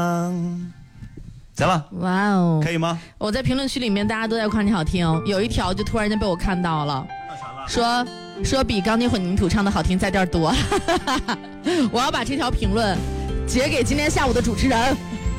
行了， 哇哦， 可以吗？ 我在评论区里面大家都在夸你好听，有一条就突然间被我看到了，说比钢筋混凝土唱的好听在这儿多。我要把这条评论截给今天下午的主持人。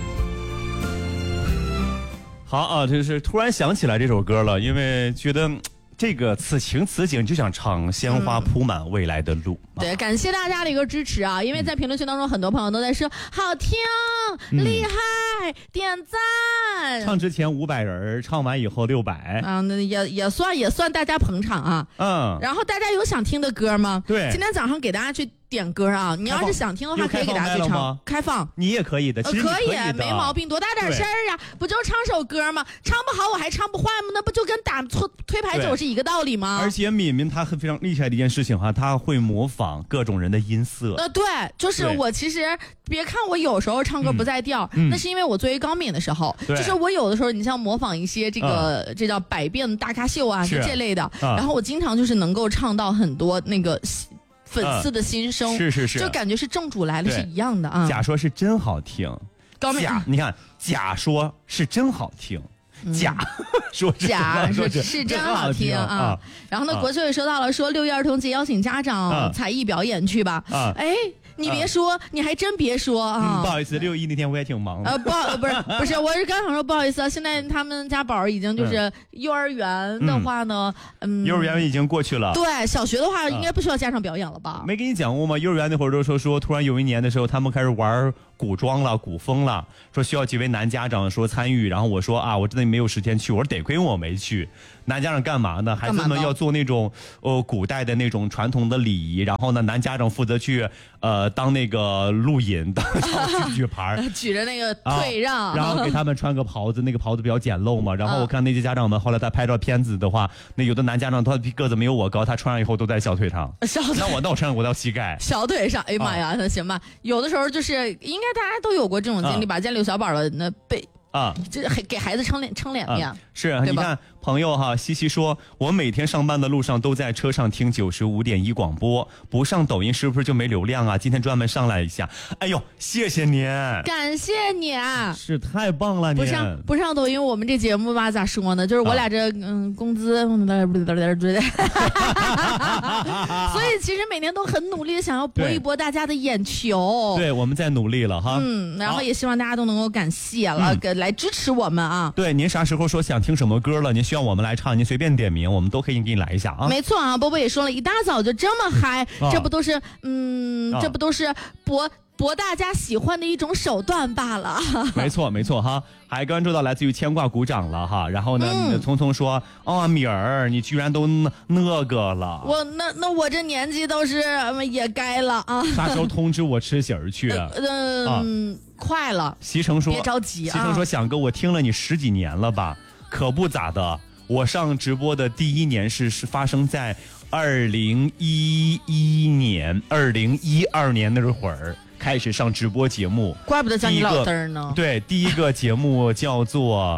好啊，就是突然想起来这首歌了，因为觉得这个此情此景就想唱鲜花铺满未来的路。 对，感谢大家的一个支持啊！因为在评论区当中，很多朋友都在说好听、厉害、点赞。 唱之前500人，唱完以后600。 啊，那也算大家捧场啊。然后大家有想听的歌吗？ 对， 今天早上给大家去点歌啊！你要是想听的话，可以给大家去唱。开放， 你也可以的，其实可以，没毛病，多大点事儿啊？不就唱首歌吗？唱不好我还唱不坏吗？那不就跟打推牌九是一个道理吗？ 而且敏敏她非常厉害的一件事情哈，她会模仿各种人的音色。 对，就是我其实别看我有时候唱歌不在调，那是因为我作为高敏的时候，就是我有的时候你像模仿一些这叫百变大咖秀啊，就这类的，然后我经常就是能够唱到很多那个粉丝的心声， 是， 就感觉是正主来了是一样的啊。 假说是真好听， 高敏， 你看假说是真好听。假说是真好听啊！然后呢，国秀也说到了，说6一儿童节邀请家长才艺表演去吧。哎，你别说，你还真别说啊！ 不好意思，6一那天我也挺忙的。 不是，我是刚想说不好意思啊。现在他们家宝已经就是幼儿园的话呢， 幼儿园已经过去了。 对，小学的话应该不需要家长表演了吧？ 没跟你讲过吗？幼儿园那会儿都说，突然有一年的时候，他们开始玩古装了、古风了，说需要几位男家长说参与，然后我说啊，我真的没有时间去，我说得亏我没去。男家长干嘛呢？孩子们要做那种古代的那种传统的礼仪，然后呢，男家长负责去当那个录引，当举牌， 举着那个退让， 然后给他们穿个袍子，那个袍子比较简陋嘛。然后我看那些家长们后来他拍照片子的话，那有的男家长他个子没有我高，他穿上以后都在小腿上，那我穿上我到膝盖， 小腿上，哎呀妈呀，那行吧。有的时候就是应该大家都有过这种经历吧，家里有小宝的那背。这给孩子撑脸面， 是你看朋友哈，西西说，我每天上班的路上都在车上听95.1广播，不上抖音是不是就没流量啊？今天专门上来一下，哎呦，谢谢您， 感谢你啊， 是太棒了， 不上抖音，我们这节目吧咋说呢？就是我俩这工资，所以其实每天都很努力的想要博一博大家的眼球， 对，我们在努力了哈， 然后也希望大家都能够感谢了，来支持我们啊！ 对，您啥时候说想听什么歌了？您需要我们来唱，您随便点名，我们都可以给你来一下啊！ 没错啊，波波也说了，一大早就这么嗨，这不都是博大家喜欢的一种手段罢了。 没错哈，还关注到来自于牵挂鼓掌了哈，然后呢，聪聪说，米儿，你居然都那个了， 我这年纪都是也该了啊！ 啥时候通知我吃喜儿去？ 快了。 席城说， 别着急啊。 席城说，想哥，我听了你10几年了吧？可不咋的，我上直播的第一年是发生在2011年、2012年那会儿开始上直播节目， 怪不得叫你老嘚儿呢。 对，第一个节目叫做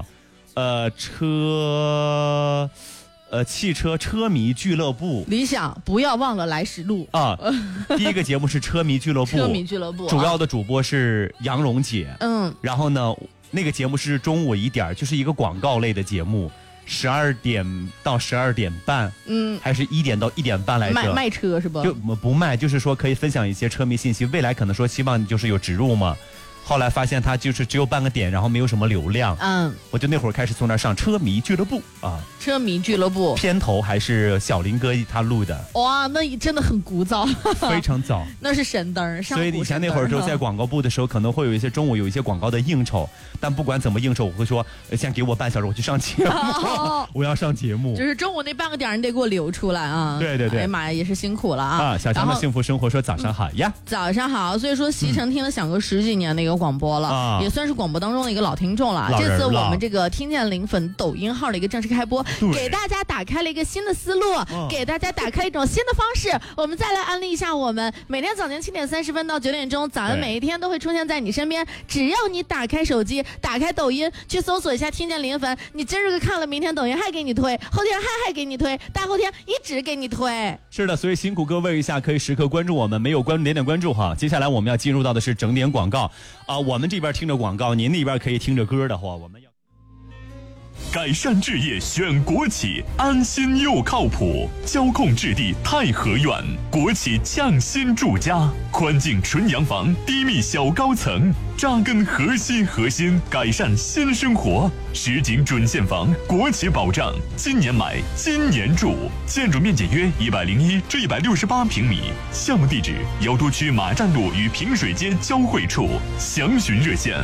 汽车车迷俱乐部， 理想不要忘了来时路啊！第一个节目是车迷俱乐部， 车迷俱乐部主要的主播是杨蓉姐，然后呢，那个节目是中午1点，就是一个广告类的节目，12点到12点半，还是1点到1点半来着？ 卖车是吧？ 就不卖，就是说可以分享一些车迷信息，未来可能说希望就是有植入嘛。后来发现他就是只有半个点，然后没有什么流量。我就那会儿开始从那儿上车迷俱乐部啊。 车迷俱乐部片头还是小林哥他录的。 哇，那真的很古早， 非常早。 那是神灯， 所以以前那会儿时候在广告部的时候，可能会有一些中午有一些广告的应酬，但不管怎么应酬，我会说先给我半小时，我去上节目，我要上节目。 就是中午那半个点你得给我留出来啊。 对。哎呀妈呀，也是辛苦了啊。 小强的幸福生活说早上好呀。 早上好，所以说席城听了响哥10几年的一个广播了，也算是广播当中的一个老听众了。这次我们这个听见零粉抖音号的一个正式开播，给大家打开了一个新的思路，给大家打开一种新的方式。我们再来安利一下，我们每天早间7点30分到9点钟，早安每一天都会出现在你身边。只要你打开手机，打开抖音，去搜索一下听见零粉，你今日看了，明天抖音还给你推，后天还给你推，大后天一直给你推。 是的，所以辛苦各位一下，可以时刻关注我们，没有关注点关注哈。接下来我们要进入到的是整点广告我们这边听着广告，您那边可以听着歌的话，我们要改善置业选国企，安心又靠谱。交控置地太和苑，国企匠心住家，宽净纯洋房，低密小高层，扎根核心，改善新生活。实景准现房，国企保障，今年买，今年住。建筑面积约101至168平米。项目地址：瑶都区马站路与平水街交汇处。详询热线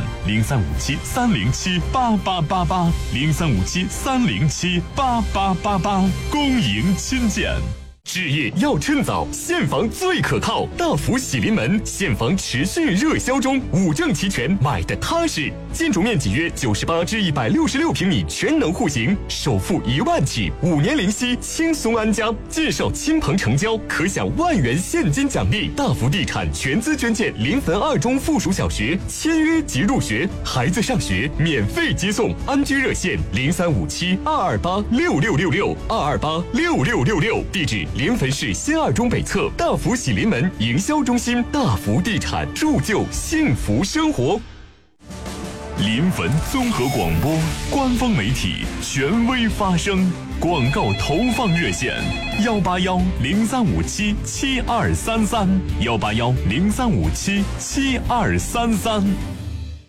：0357307888，0357307888，恭迎亲见。置业要趁早，现房最可靠。大福喜临门，现房持续热销中，5证齐全，买的踏实。建筑面积约98至166平米，全能户型，首付1万起，5年零息，轻松安家。介绍亲朋成交，可享1万元现金奖励。大福地产全资捐建临汾2中附属小学，签约即入学，孩子上学免费接送。安居热线035722826666，22826666，地址临汾市新2中北侧大福喜临门营销中心。大福地产，铸就幸福生活。临汾综合广播官方媒体，权威发声。广告投放热线：18103577233，18103577233。